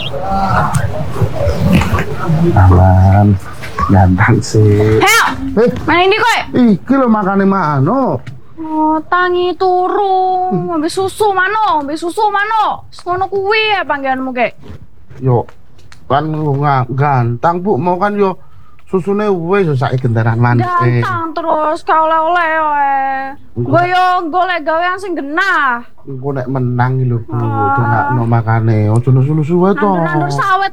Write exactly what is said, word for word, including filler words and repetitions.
Aman, ganteng sih. Heo, Eh, mana ini kowe? iki lho makane mano. Oh, tangi turu, ngombe susu mano, ngombe susu mano. Ngono kuwi ya panggilanmu kek. Yo, kan nggak ganteng bu, mau kan yo susune wis sak gendaran maneh. Ganteng terus kau oleh-oleh wae. Gue yo golek gawean sing genah. Engko nek menang iki lho bu, Ah. dongakno makane. Ojo nusu-nusu wae to. Nandur-nandur sawit